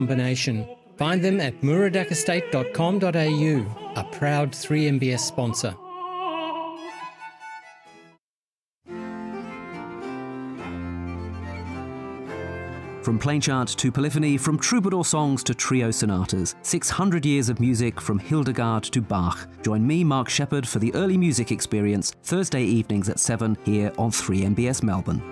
combination. Find them at muradakestate.com.au, a proud 3MBS sponsor. From plain chant to polyphony, from troubadour songs to trio sonatas, 600 years of music from Hildegard to Bach. Join me, Mark Shepherd, for the early music experience, Thursday evenings at 7 here on 3MBS Melbourne.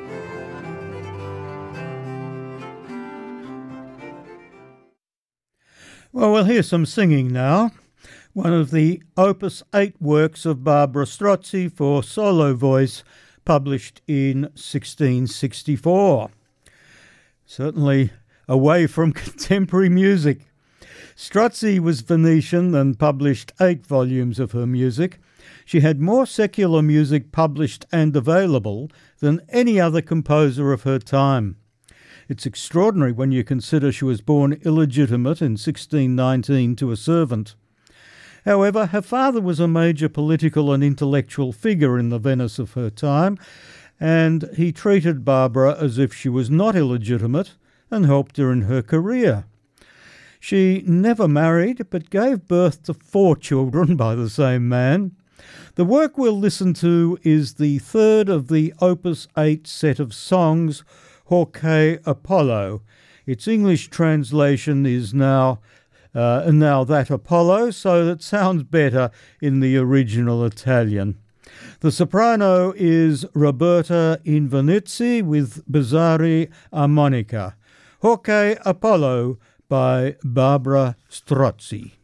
Well, we'll hear some singing now. One of the Opus 8 works of Barbara Strozzi for solo voice, published in 1664. Certainly away from contemporary music. Strozzi was Venetian and published 8 volumes of her music. She had more secular music published and available than any other composer of her time. It's extraordinary when you consider she was born illegitimate in 1619 to a servant. However, her father was a major political and intellectual figure in the Venice of her time, and he treated Barbara as if she was not illegitimate and helped her in her career. She never married, but gave birth to 4 children by the same man. The work we'll listen to is the third of the Opus 8 set of songs, Hoc Apollo. Its English translation is now that Apollo, so that sounds better in the original Italian. The soprano is Roberta Invernizzi with Bizzarri armonica. Hoc Apollo by Barbara Strozzi.